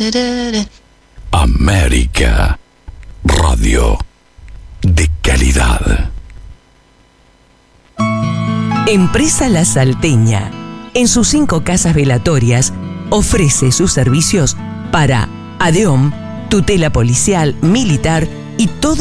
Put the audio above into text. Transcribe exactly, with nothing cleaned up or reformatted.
América Radio de calidad. Empresa La Salteña, en sus cinco casas velatorias, ofrece sus servicios para ADEOM, tutela policial, militar y todo